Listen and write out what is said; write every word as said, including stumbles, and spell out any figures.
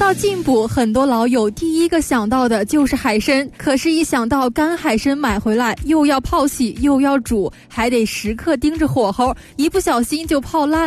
到进补，很多老友第一个想到的就是海参，可是一想到干海参买回来又要泡洗又要煮，还得时刻盯着火候，一不小心就泡烂